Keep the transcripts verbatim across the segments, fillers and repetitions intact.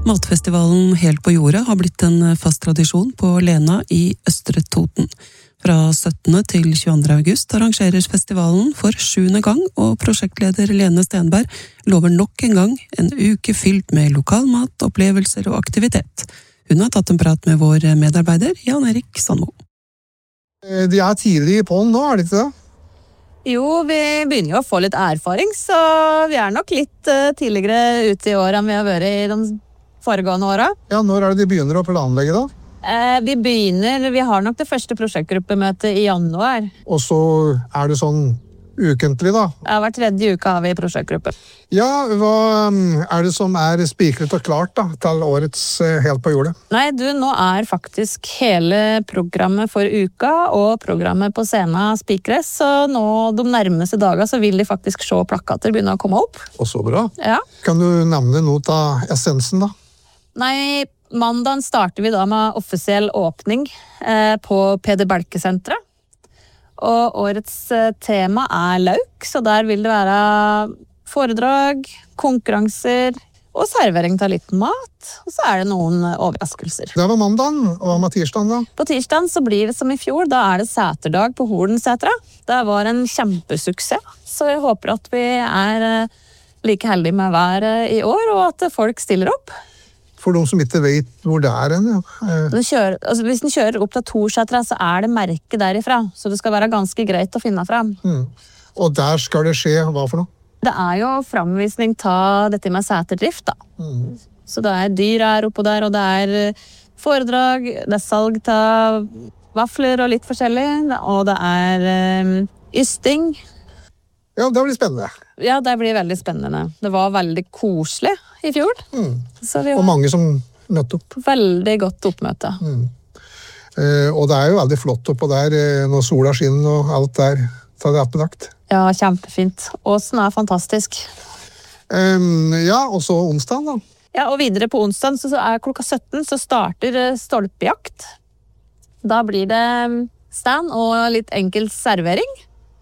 Matfestivalen Helt på jordet har blitt en fast tradisjon på Lena i Østre Toten. Fra syttende til tjueandre august arrangeres festivalen for sjuende gang, og prosjektleder Lene Stenberg lover nok en gang en uke fylt med lokalmat, opplevelser og aktivitet. Hun har tatt en prat med vår medarbeider Jan Erik Sandmo. De er tidlig i pollen nå, er det ikke det? Jo, vi begynner jo å få litt erfaring, så vi er nok litt tidligere ute i år enn vi har vært i de foregående åra. Ja, når er det de begynner å planlegge da? Eh, vi begynner, vi har nok det første prosjektgruppemøtet i januar. Og så er det sånn ukentlig da? Ja, hver tredje uke har vi prosjektgruppe. Ja, hva er det som er spikret og klart da, til årets Helt på jordet? Nei, du, nå er faktisk hele programmet for uka og programmet på scenen spikres, så nå de nærmeste dager så vil de faktisk se plakater begynne å komme opp. Og så bra. Ja. Kan du nevne noe av essensen da? Nei, mandagen starter vi da med offisiell åpning eh, på P D Belke-senteret. Og årets eh, tema er lauk, så der vil det være foredrag, konkurranser og servering av litt mat. Og så er det noen overraskelser. Det var mandagen, og hva med tirsdagen da? På tirsdagen så blir det som i fjor, da er det seterdag på Holensetra. Det var en kjempesuksess, så jeg håper at vi er eh, like heldige med været i år, og at folk stiller opp. For de som ikke vet hvor det er en, ja. Kjører, altså hvis den kjører opp til Torsetra, så er det merke derifra. Så det skal være ganske greit å finne frem. Mm. Og der skal det skje, hva for noe? Det er jo framvisning av dette med seterdrift, da. Mm. Så det er dyr her oppe der, og det er foredrag, det er salg av vafler og litt forskjellig, og det er um, ysting. Ja, det blir spennende. Ja, det blir veldig spennende. Det var veldig koselig i fjor. Mm. Så vi og mange som møtte opp. Veldig godt oppmøte. Mm. Eh, og det er jo veldig flott oppå der, når sola skinner og alt der tar det oppedagt. Ja, kjempefint. Åsen er fantastisk. Um, ja, og så onsdagen da. Ja, og videre på onsdagen så er klokka sytten så starter stolpejakt. Da blir det stand og litt enkel servering.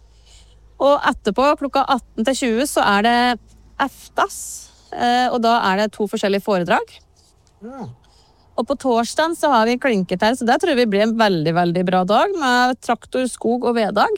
Og etterpå, klokka atten til tjue, så er det eftas, og da er det to forskjellige foredrag. Ja. Og på torsdagen så har vi klinkertær, så det tror vi blir en veldig, veldig bra dag, med traktor, skog og veddag,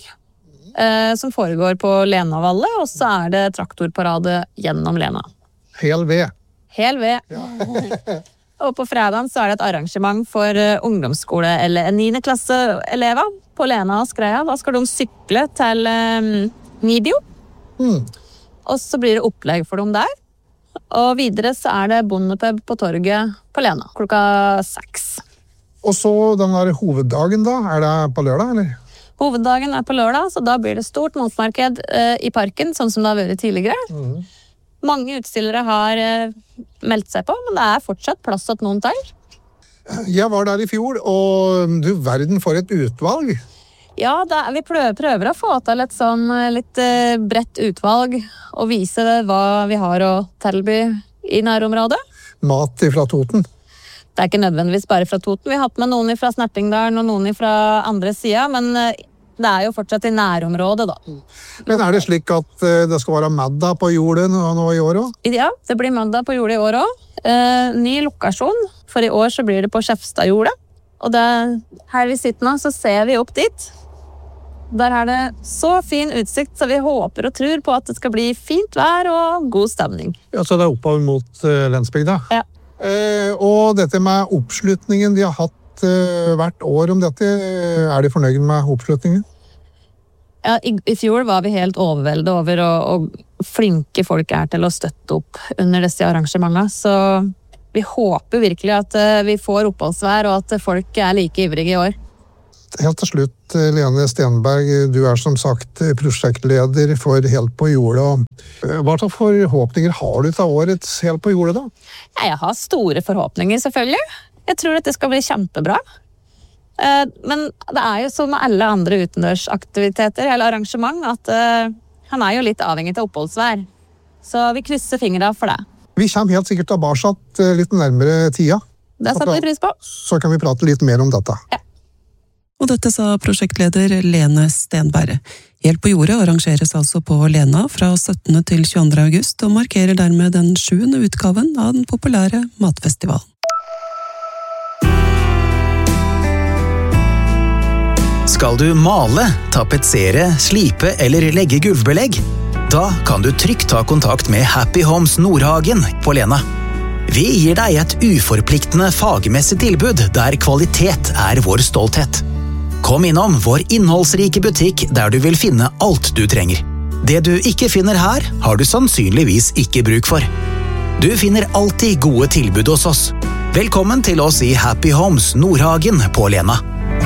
som foregår på Lenavallet, og så er det traktorparade gjennom Lena. Hel ved. Hel ved. Ja. Og på fredagen så er det et arrangement for ungdomsskole, eller niende klasse-elever på Lena og Skreia. Da skal de sykle til um, Nidio. Mm. Og så blir det opplegg for dem der. Og videre så er det bondepub på torget på Lena, klokka seks. Og så den der hoveddagen da, er det på lørdag, eller? Hoveddagen er på lørdag, så da blir det stort motmarked uh, i parken, sånn som det har vært tidligere. Mm. Mange utstillere har uh, meldt seg på, men det er fortsatt plass til noen til. Jeg var der i fjor, og du verden for et utvalg. Ja, er, vi prøver, prøver å få til et sånn litt uh, bredt utvalg, og vise hva vi har å tilby i nærområdet. Mat fra Toten? Det er ikke nødvendigvis bare fra Toten. Vi har hatt med noen fra Snertingdalen og noen fra andre siden, men uh, det er jo fortsatt i nærområdet da. Men er det slik at uh, det skal være middag på jordet nå i år også? Ja, det blir middag på jordet i år også. Uh, ny lokasjon, for i år så blir det på Skjefstadjordet. Og det, her vi sitter nå, så ser vi opp dit. Der er det så fin utsikt, så vi håper og tror på at det skal bli fint vær og god stemning. Ja, så det er oppover mot uh, Lensbygda? Ja. Uh, og dette med oppslutningen de har hatt uh, hvert år om dette, er de fornøyd med oppslutningen? Ja, i, i fjor var vi helt overveldet over og, og flinke folk er til å støtte opp under disse arrangementene, så vi håper virkelig at uh, vi får oppholdsvær og at folk er like ivrige i år. Helt til slutt, Lene Stenberg, du er som sagt prosjektleder for Helt på jordet. Hva slags forhåpninger har du til årets Helt på jordet da? Jeg har store forhåpninger selvfølgelig. Jeg tror at det skal bli kjempebra. Men det er jo som med alle andre utendørsaktiviteter eller arrangement at uh, han er jo litt avhengig av oppholdsvær. Så vi krysser fingrene for det. Vi kommer helt sikkert tilbake litt nærmere tida. Det setter vi pris på. Så kan vi prate litt mer om dette. Ja. Og dette sa prosjektleder Lene Stenberg. Helt på jordet arrangeres altså på Lena fra syttende til tjueandre august, og markerer dermed den sjuende utgaven av den populære matfestivalen. Skal du male, tapetsere, slipe eller legge gulvbelegg? Da kan du trygt ta kontakt med Happy Homes Nordhagen på Lena. Vi gir deg et uforpliktende fagmessig tilbud der kvalitet er vår stolthet. Kom innom vår innholdsrike butikk der du vil finne alt du trenger. Det du ikke finner her, har du sannsynligvis ikke bruk for. Du finner alltid gode tilbud hos oss. Velkommen til oss i Happy Homes Nordhagen på Lena.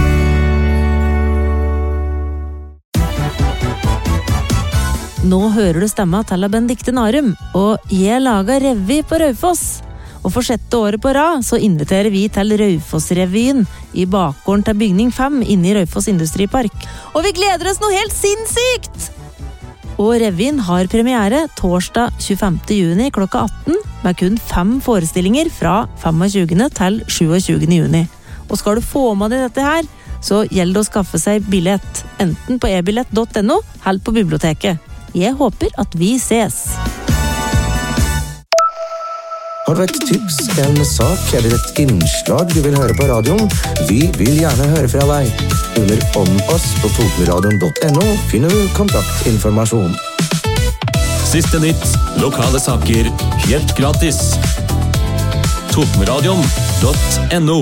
Nå hører du stemma til Benedikte Narum, og jeg lager revy på Raufoss. Og for sjette året på rad så inviterer vi til Raufoss-revyen i bakgården til bygning fem inne i Raufoss Industripark. Og vi gleder oss noe helt sinnssykt! Og revyen har premiere torsdag tjuefemte juni klokka atten med kun fem forestillinger fra femogtjugende til sjuogtjugende juni. Og skal du få med deg dette her, så gjelder det å skaffe seg billett, enten på e billett punktum no eller på biblioteket. Jeg håper at vi ses! Har du et tips, en sak eller et innslag du vil høre på radioen? Vi vil gjerne høre fra deg. Under Om oss på totenradion punktum no finner du kontaktinformasjon. Siste nytt, lokale saker, helt gratis. totenradion punktum no.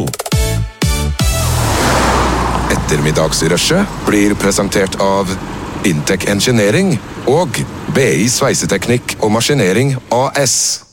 Ettermiddagsrushet blir presentert av Intec Engineering og B I Sveiseteknikk og Maskinering A S.